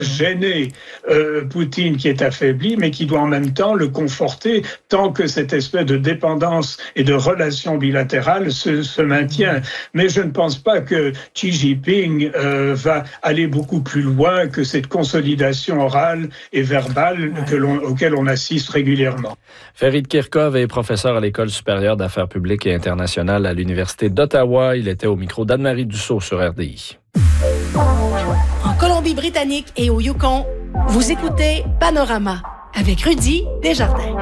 gêner Poutine qui est affaibli, mais qui doit en même temps le conforter tant que cette espèce de dépendance et de relation bilatérale se maintient. Mais je ne pense pas que Xi Jinping va aller beaucoup plus loin que cette consolidation orale et verbale auquel on assiste régulièrement. Farid Kirkov est professeur à l'École supérieure d'affaires publiques et internationales à l'Université d'Ottawa. Il était au micro d'Anne-Marie Dussault sur RDI. En Colombie-Britannique et au Yukon, vous écoutez Panorama avec Rudy Desjardins.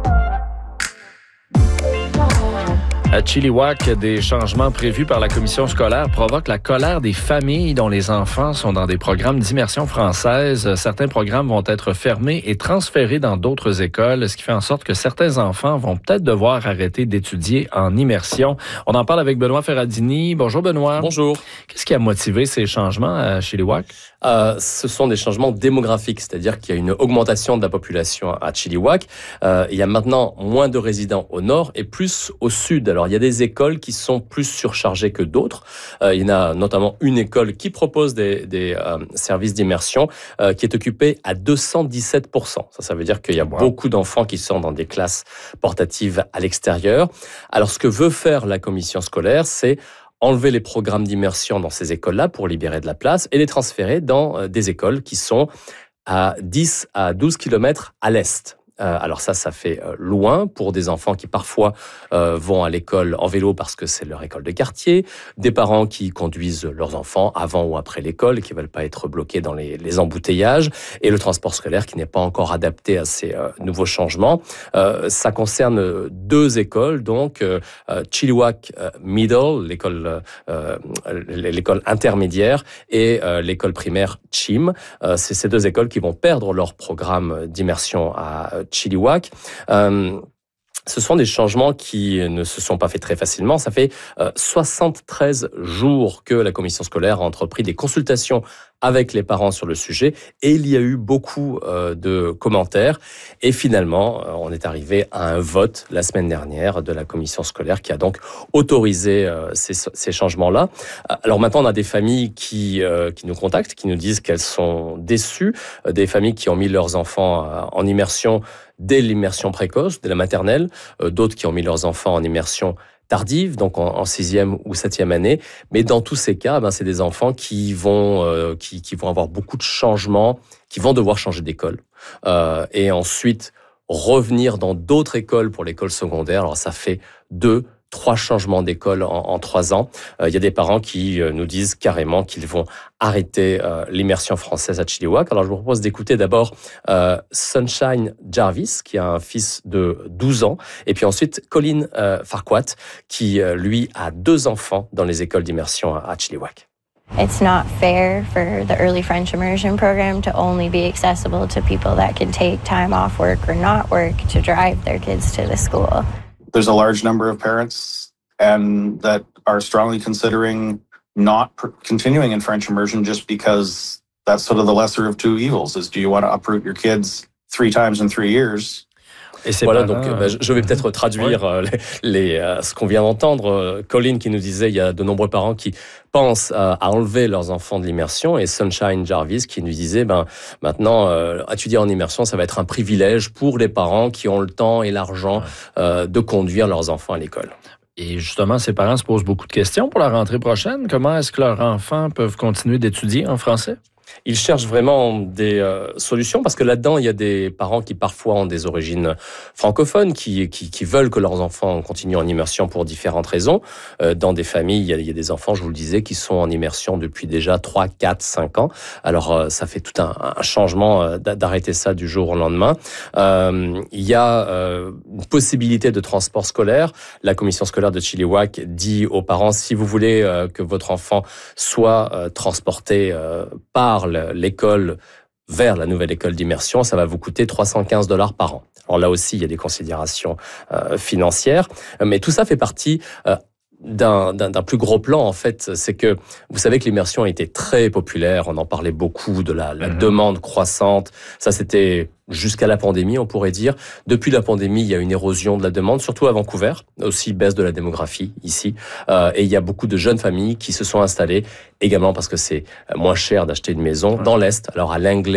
À Chilliwack, des changements prévus par la commission scolaire provoquent la colère des familles dont les enfants sont dans des programmes d'immersion française. Certains programmes vont être fermés et transférés dans d'autres écoles, ce qui fait en sorte que certains enfants vont peut-être devoir arrêter d'étudier en immersion. On en parle avec Benoît Ferradini. Bonjour Benoît. Bonjour. Qu'est-ce qui a motivé ces changements à Chilliwack? Ce sont des changements démographiques, c'est-à-dire qu'il y a une augmentation de la population à Chilliwack. Il y a maintenant moins de résidents au nord et plus au sud. Alors, il y a des écoles qui sont plus surchargées que d'autres. Il y en a notamment une école qui propose des services d'immersion qui est occupée à 217%. Ça veut dire qu'il y a beaucoup d'enfants qui sont dans des classes portatives à l'extérieur. Alors, ce que veut faire la commission scolaire, c'est enlever les programmes d'immersion dans ces écoles-là pour libérer de la place et les transférer dans des écoles qui sont à 10 à 12 kilomètres à l'est. Alors ça fait loin pour des enfants qui parfois vont à l'école en vélo parce que c'est leur école de quartier, des parents qui conduisent leurs enfants avant ou après l'école et qui veulent pas être bloqués dans les embouteillages, et le transport scolaire qui n'est pas encore adapté à ces nouveaux changements. Ça concerne deux écoles, donc Chilliwack Middle, l'école intermédiaire, et l'école primaire Chim. C'est ces deux écoles qui vont perdre leur programme d'immersion à Chilliwack. Ce sont des changements qui ne se sont pas faits très facilement. Ça fait 73 jours que la commission scolaire a entrepris des consultations avec les parents sur le sujet, et il y a eu beaucoup de commentaires. Et finalement, on est arrivé à un vote la semaine dernière de la commission scolaire qui a donc autorisé ces changements-là. Alors maintenant, on a des familles qui nous contactent, qui nous disent qu'elles sont déçues, des familles qui ont mis leurs enfants en immersion dès l'immersion précoce, dès la maternelle, d'autres qui ont mis leurs enfants en immersion tardive, donc en 6e ou 7e année. Mais dans tous ces cas, c'est des enfants qui vont avoir beaucoup de changements, qui vont devoir changer d'école. Et ensuite, revenir dans d'autres écoles pour l'école secondaire. Alors ça fait 2-3 changements d'école en 3 ans. Il y a des parents qui nous disent carrément qu'ils vont arrêter l'immersion française à Chilliwack. Alors je vous propose d'écouter d'abord Sunshine Jarvis, qui a un fils de 12 ans, et puis ensuite Colin Farquhar, qui lui a 2 enfants dans les écoles d'immersion à Chilliwack. It's not fair for the early French immersion program to only be accessible to people that can take time off work or not work to drive their kids to the school. There's a large number of parents and that are strongly considering not continuing in French immersion just because that's sort of the lesser of two evils. Is do you want to uproot your kids 3 times in 3 years? Et voilà, donc je vais peut-être traduire ce qu'on vient d'entendre. Colin qui nous disait il y a de nombreux parents qui pensent à enlever leurs enfants de l'immersion, et Sunshine Jarvis qui nous disait maintenant étudier en immersion, ça va être un privilège pour les parents qui ont le temps et l'argent de conduire leurs enfants à l'école. Et justement, ces parents se posent beaucoup de questions pour la rentrée prochaine. Comment est-ce que leurs enfants peuvent continuer d'étudier en français? Ils cherchent vraiment des solutions, parce que là-dedans, il y a des parents qui parfois ont des origines francophones, qui veulent que leurs enfants continuent en immersion pour différentes raisons. Dans des familles, il y a des enfants, je vous le disais, qui sont en immersion depuis déjà 3, 4, 5 ans. Alors, ça fait tout un changement d'arrêter ça du jour au lendemain. Il y a une possibilité de transport scolaire. La commission scolaire de Chilliwack dit aux parents, si vous voulez que votre enfant soit transporté par l'école vers la nouvelle école d'immersion, ça va vous coûter $315 par an. Alors là aussi, il y a des considérations financières, mais tout ça fait partie d'un plus gros plan, en fait, c'est que vous savez que l'immersion a été très populaire, on en parlait beaucoup de la demande croissante, ça c'était jusqu'à la pandémie, on pourrait dire. Depuis la pandémie, il y a une érosion de la demande, surtout à Vancouver, aussi baisse de la démographie ici, et il y a beaucoup de jeunes familles qui se sont installées, également parce que c'est moins cher d'acheter une maison dans l'Est, alors à Langley,